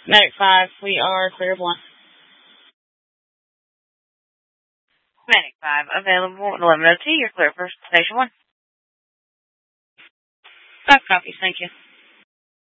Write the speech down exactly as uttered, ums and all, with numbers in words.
Medic five, we are clear of one. Medic five, available at eleven oh two. You're clear for Station one. Five copies, thank you.